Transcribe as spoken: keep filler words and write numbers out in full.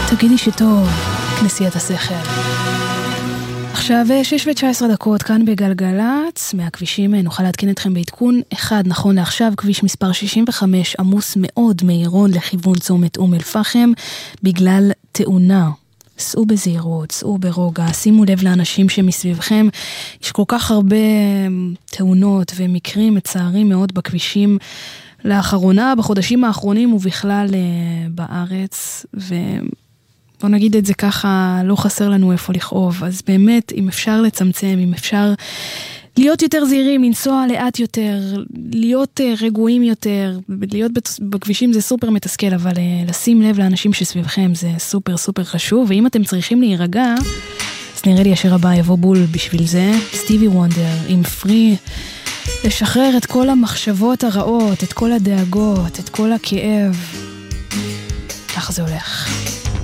תגידי שטוב, כנסיית השכל. עכשיו שש ותשע עשרה דקות כאן בגלגלץ, מהכבישים נוכל להתקין אתכם בעדכון אחד. נכון לעכשיו כביש מספר שישים וחמש עמוס מאוד מעירון לכיוון צומת אום אל פחם בגלל תאונה. סעו בזהירות, סעו ברוגע, שימו לב לאנשים שמסביבכם. יש כל כך הרבה תאונות ומקרים מצערים מאוד בכבישים לאחרונה, בחודשים האחרונים ובכלל בארץ, ובוא נגיד את זה ככה, לא חסר לנו איפה לכאוב. אז באמת, אם אפשר לצמצם, אם אפשר להיות יותר זהירים, לנסוע לאט יותר, להיות רגועים יותר, להיות בכבישים זה סופר מתסכל, אבל לשים לב לאנשים שסביבכם זה סופר סופר חשוב. ואם אתם צריכים להירגע, אז נראה לי השיר הבא יבוא בול בשביל זה, סטיבי וונדר עם פרי, לשחרר את כל המחשבות הרעות, את כל הדאגות, את כל הכאב. כך זה הולך.